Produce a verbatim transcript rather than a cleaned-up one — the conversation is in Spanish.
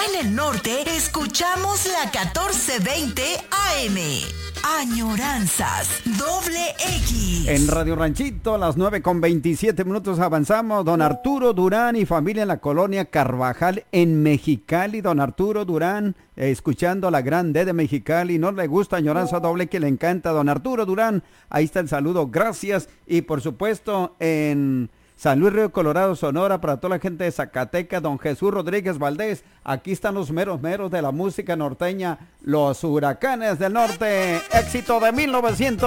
en el norte, escuchamos la catorce veinte A M. Añoranzas, doble X. En Radio Ranchito, a las nueve con veintisiete minutos avanzamos. Don Arturo Durán y familia en la colonia Carvajal en Mexicali. Don Arturo Durán, eh, escuchando la gran D de Mexicali. No le gusta Añoranza doble X, le encanta. Don Arturo Durán, ahí está el saludo, gracias. Y por supuesto, en San Luis Río Colorado, Sonora, para toda la gente de Zacatecas, don Jesús Rodríguez Valdés. Aquí están los meros meros de la música norteña, los Huracanes del Norte. Éxito de mil novecientos